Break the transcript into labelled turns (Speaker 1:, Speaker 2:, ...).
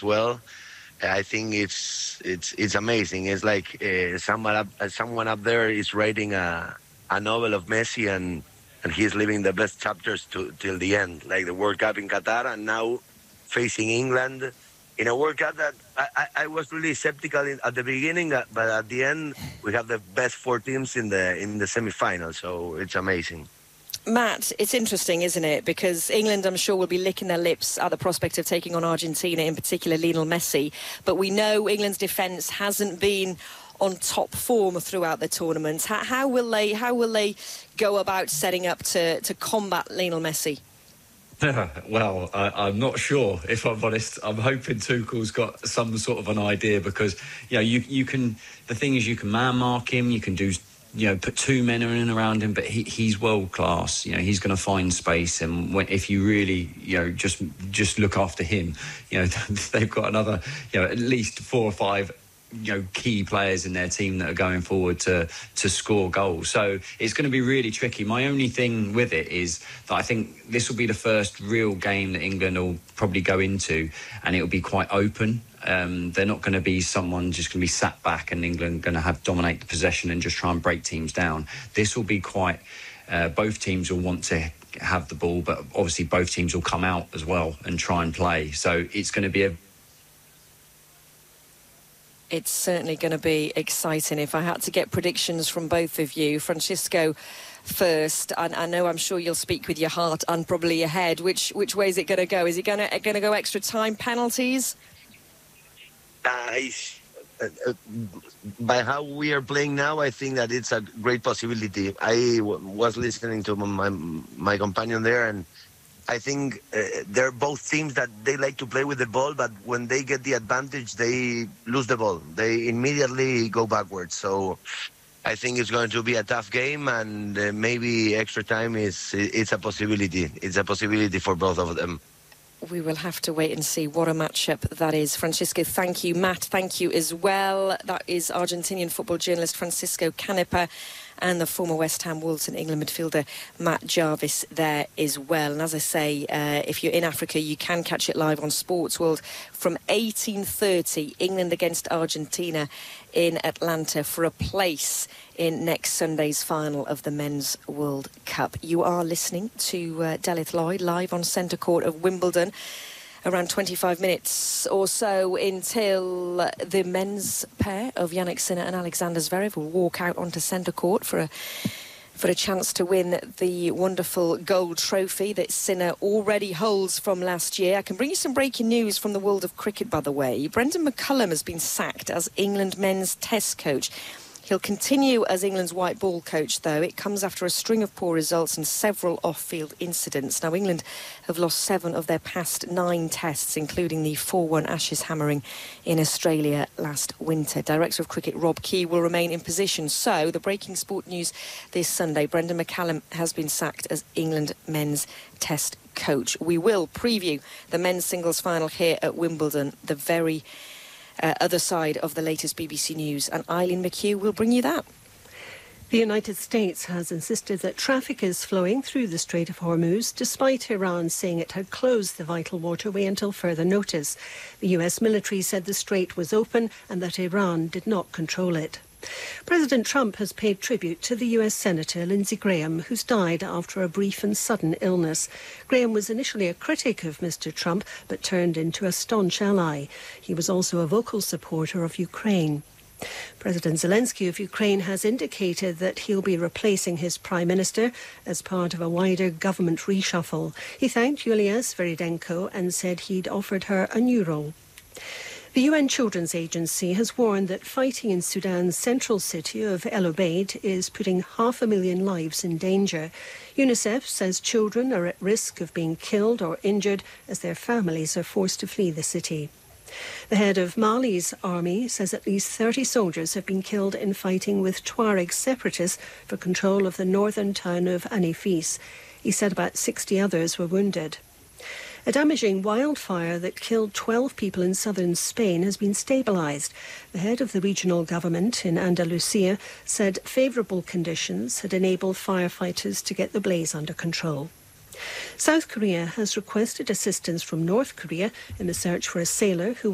Speaker 1: well. I think it's amazing. It's like someone up there is writing a novel of Messi, and he's living the best chapters till the end, like the World Cup in Qatar, and now facing England in a World Cup that I was really skeptical at the beginning, but at the end we have the best four teams in the semi-final, so it's amazing.
Speaker 2: Matt, it's interesting, isn't it? Because England, I'm sure, will be licking their lips at the prospect of taking on Argentina, in particular Lionel Messi. But we know England's defence hasn't been on top form throughout the tournament. How will they go about setting up to combat Lionel Messi?
Speaker 3: Well, I'm not sure, if I'm honest. I'm hoping Tuchel's got some sort of an idea, because you can. The thing is, you can man mark him. You can do. Put two men in and around him, but he's world class. He's going to find space, and if you really, just look after him, they've got another, at least 4 or 5, key players in their team that are going forward to score goals. So it's going to be really tricky. My only thing with it is that I think this will be the first real game that England will probably go into, and it'll be quite open. They're not going to be someone just going to be sat back and England going to dominate the possession and just try and break teams down. This will be quite... both teams will want to have the ball, but obviously both teams will come out as well and try and play. So it's going to be
Speaker 2: It's certainly going to be exciting. If I had to get predictions from both of you, Francisco first, and I'm sure you'll speak with your heart and probably your head. Which way is it going to go? Is it going to go extra time, penalties?
Speaker 1: By how we are playing now, I think that it's a great possibility. I was listening to my companion there, and I think they're both teams that they like to play with the ball, but when they get the advantage, they lose the ball. They immediately go backwards. So I think it's going to be a tough game, and maybe extra time it's a possibility. It's a possibility for both of them.
Speaker 2: We will have to wait and see what a matchup that is. Francisco, thank you. Matt, thank you as well. That is Argentinian football journalist Francisco Canepa and the former West Ham, Wolves and England midfielder Matt Jarvis there as well. And as I say, if you're in Africa, you can catch it live on Sports World from 18:30, England against Argentina in Atlanta for a place in next Sunday's final of the Men's World Cup. You are listening to Delith Lloyd live on centre court of Wimbledon. Around 25 minutes or so until the men's pair of Jannik Sinner and Alexander Zverev will walk out onto centre court for a chance to win the wonderful gold trophy that Sinner already holds from last year. I can bring you some breaking news from the world of cricket, by the way. Brendan McCullum has been sacked as England men's test coach. He'll continue as England's white ball coach, though. It comes after a string of poor results and several off-field incidents. Now, England have lost 7 of their past 9 tests, including the 4-1 Ashes hammering in Australia last winter. Director of Cricket Rob Key will remain in position. So, the breaking sport news this Sunday, Brendan McCullum has been sacked as England men's test coach. We will preview the men's singles final here at Wimbledon, the very other side of the latest BBC News, and Eileen McHugh will bring you that.
Speaker 4: The United States has insisted that traffic is flowing through the Strait of Hormuz, despite Iran saying it had closed the vital waterway until further notice. The US military said the strait was open and that Iran did not control it. President Trump has paid tribute to the US Senator Lindsey Graham, who's died after a brief and sudden illness. Graham was initially a critic of Mr. Trump, but turned into a staunch ally. He was also a vocal supporter of Ukraine. President Zelensky of Ukraine has indicated that he'll be replacing his prime minister as part of a wider government reshuffle. He thanked Yulia Sviridenko and said he'd offered her a new role. The UN Children's Agency has warned that fighting in Sudan's central city of El Obeid is putting 500,000 lives in danger. UNICEF says children are at risk of being killed or injured as their families are forced to flee the city. The head of Mali's army says at least 30 soldiers have been killed in fighting with Tuareg separatists for control of the northern town of Anifis. He said about 60 others were wounded. A damaging wildfire that killed 12 people in southern Spain has been stabilised. The head of the regional government in Andalusia said favourable conditions had enabled firefighters to get the blaze under control. South Korea has requested assistance from North Korea in the search for a sailor who